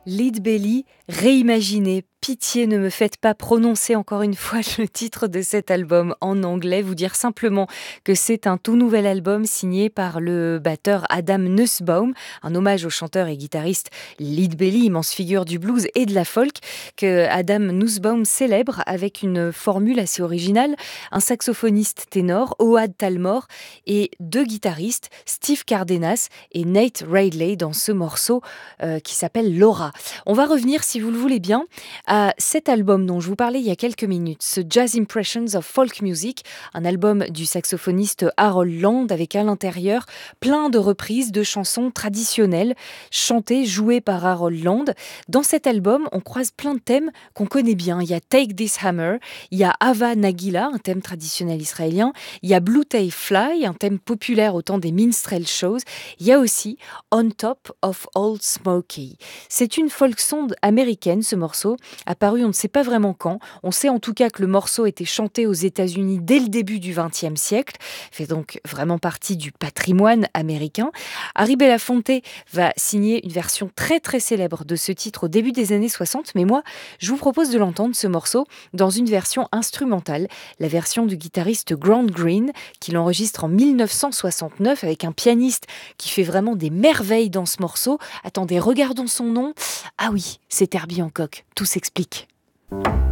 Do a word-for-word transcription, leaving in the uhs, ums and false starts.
Lead Belly, réimaginé. Pitié, ne me faites pas prononcer encore une fois le titre de cet album en anglais. Vous dire simplement que c'est un tout nouvel album signé par le batteur Adam Nussbaum, un hommage au chanteur et guitariste Lead Belly, immense figure du blues et de la folk, que Adam Nussbaum célèbre avec une formule assez originale. Un saxophoniste ténor, Ohad Talmor, et deux guitaristes, Steve Cardenas et Nate Radley, dans ce morceau euh, qui s'appelle Laura. On va revenir, si vous le voulez bien, à cet album dont je vous parlais il y a quelques minutes, ce Jazz Impressions of Folk Music, un album du saxophoniste Harold Land avec à l'intérieur plein de reprises de chansons traditionnelles chantées, jouées par Harold Land. Dans cet album, on croise plein de thèmes qu'on connaît bien. Il y a Take This Hammer, il y a Hava Nagila, un thème traditionnel israélien, il y a Blue Tay Fly, un thème populaire au temps des minstrel shows, il y a aussi On Top of Old Smoky. C'est une folk song américaine, ce morceau, apparu on ne sait pas vraiment quand. On sait en tout cas que le morceau était chanté aux États-Unis dès le début du vingtième siècle, fait donc vraiment partie du patrimoine américain. Harry Belafonte va signer une version très très célèbre de ce titre au début des années soixante, mais moi, je vous propose de l'entendre, ce morceau, dans une version instrumentale, la version du guitariste Grant Green, qu'il enregistre en dix-neuf cent soixante-neuf avec un pianiste qui fait vraiment des merveilles dans ce morceau. Attendez, regardons son nom. Ah oui, c'est Herbie Hancock. Tout s'explique.